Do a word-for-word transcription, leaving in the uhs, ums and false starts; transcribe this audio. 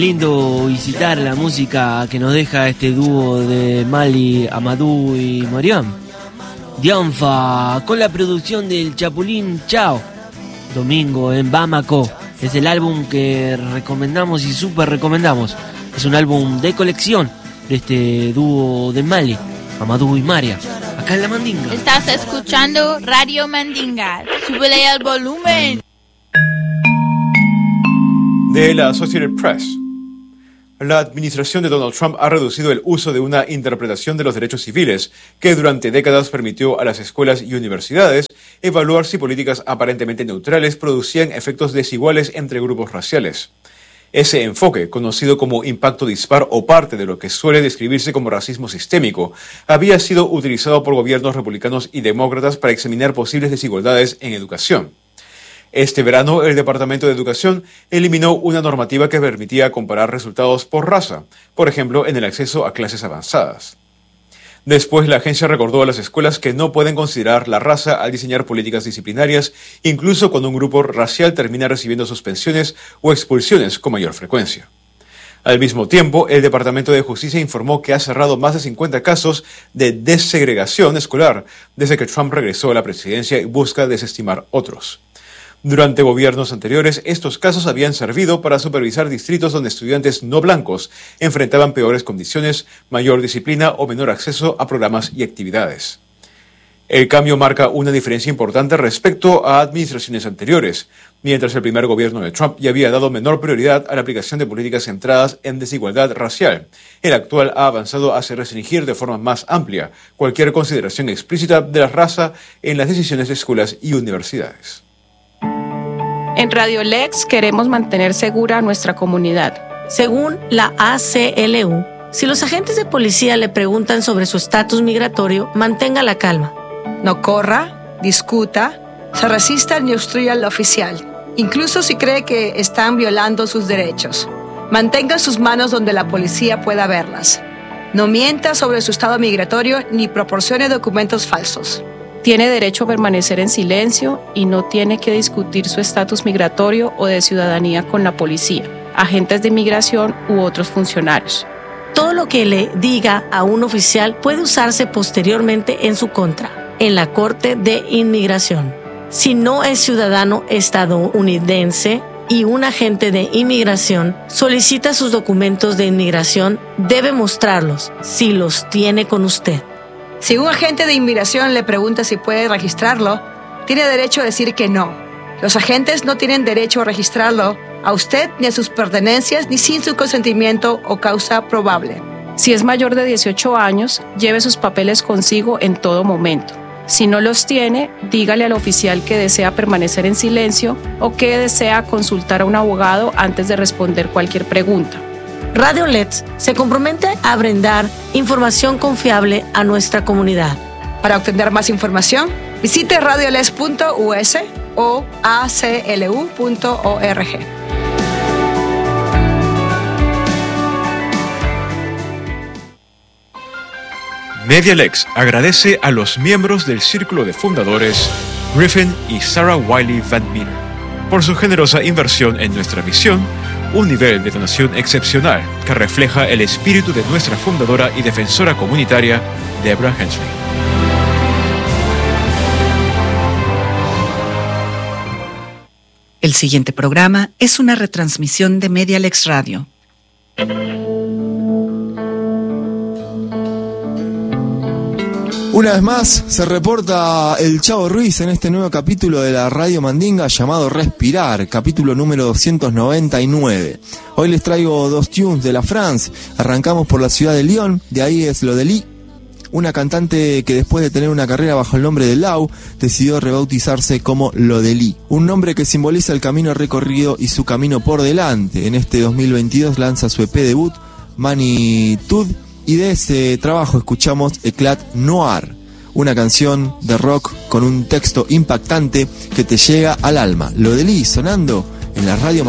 Lindo visitar la música que nos deja este dúo de Mali, Amadou y Mariam. Dianfa, con la producción del Chapulín Chao. Domingo en Bamako. Es el álbum que recomendamos y súper recomendamos. Es un álbum de colección de este dúo de Mali, Amadou y Maria. Acá en La Mandinga. Estás escuchando Radio Mandinga. Súbele al volumen. De la Associated Press. La administración de Donald Trump ha reducido el uso de una interpretación de los derechos civiles que durante décadas permitió a las escuelas y universidades evaluar si políticas aparentemente neutrales producían efectos desiguales entre grupos raciales. Ese enfoque, conocido como impacto dispar o parte de lo que suele describirse como racismo sistémico, había sido utilizado por gobiernos republicanos y demócratas para examinar posibles desigualdades en educación. Este verano, el Departamento de Educación eliminó una normativa que permitía comparar resultados por raza, por ejemplo, en el acceso a clases avanzadas. Después, la agencia recordó a las escuelas que no pueden considerar la raza al diseñar políticas disciplinarias, incluso cuando un grupo racial termina recibiendo suspensiones o expulsiones con mayor frecuencia. Al mismo tiempo, el Departamento de Justicia informó que ha cerrado más de cincuenta casos de desegregación escolar desde que Trump regresó a la presidencia y busca desestimar otros. Durante gobiernos anteriores, estos casos habían servido para supervisar distritos donde estudiantes no blancos enfrentaban peores condiciones, mayor disciplina o menor acceso a programas y actividades. El cambio marca una diferencia importante respecto a administraciones anteriores. Mientras el primer gobierno de Trump ya había dado menor prioridad a la aplicación de políticas centradas en desigualdad racial, el actual ha avanzado hacia restringir de forma más amplia cualquier consideración explícita de la raza en las decisiones de escuelas y universidades. En Radio Lex queremos mantener segura a nuestra comunidad. Según la A C L U, si los agentes de policía le preguntan sobre su estatus migratorio, mantenga la calma. No corra, discuta, se resista ni obstruya al oficial, incluso si cree que están violando sus derechos. Mantenga sus manos donde la policía pueda verlas. No mienta sobre su estado migratorio ni proporcione documentos falsos. Tiene derecho a permanecer en silencio y no tiene que discutir su estatus migratorio o de ciudadanía con la policía, agentes de inmigración u otros funcionarios. Todo lo que le diga a un oficial puede usarse posteriormente en su contra, en la Corte de Inmigración. Si no es ciudadano estadounidense y un agente de inmigración solicita sus documentos de inmigración, debe mostrarlos si los tiene con usted. Si un agente de inmigración le pregunta si puede registrarlo, tiene derecho a decir que no. Los agentes no tienen derecho a registrarlo a usted ni a sus pertenencias ni sin su consentimiento o causa probable. Si es mayor de dieciocho años, lleve sus papeles consigo en todo momento. Si no los tiene, dígale al oficial que desea permanecer en silencio o que desea consultar a un abogado antes de responder cualquier pregunta. Radio L E D se compromete a brindar información confiable a nuestra comunidad. Para obtener más información, visite radioles punto u s o a c l u punto org. MediaLex agradece a los miembros del Círculo de Fundadores, Griffin y Sarah Wiley Van Meter, por su generosa inversión en nuestra misión, un nivel de donación excepcional que refleja el espíritu de nuestra fundadora y defensora comunitaria, Deborah Hensley. El siguiente programa es una retransmisión de MediaLex Radio. Una vez más se reporta el Chavo Ruiz en este nuevo capítulo de la Radio Mandinga llamado Respirar, capítulo número doscientos noventa y nueve. Hoy les traigo dos tunes de la France. Arrancamos por la ciudad de Lyon, de ahí es Lo Deli, una cantante que después de tener una carrera bajo el nombre de Lau, decidió rebautizarse como Lo Deli, un nombre que simboliza el camino recorrido y su camino por delante. En este dos mil veintidós lanza su E P debut, Magnitude, y de ese trabajo escuchamos Eclat Noir, una canción de rock con un texto impactante que te llega al alma. Lo Deli sonando en la radio.